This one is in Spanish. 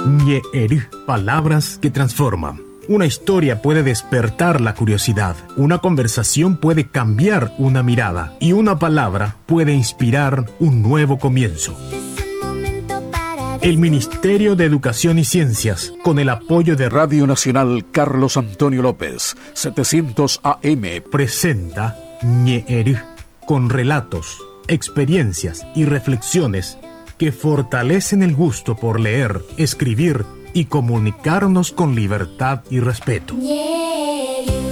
Ñe'eru, palabras que transforman. Una historia puede despertar la curiosidad, una conversación puede cambiar una mirada y una palabra puede inspirar un nuevo comienzo. El Ministerio de Educación y Ciencias, con el apoyo de Radio Nacional Carlos Antonio López, 700 AM, presenta Ñe'eru, con relatos, experiencias y reflexiones que fortalecen el gusto por leer, escribir y comunicarnos con libertad y respeto. Yeah.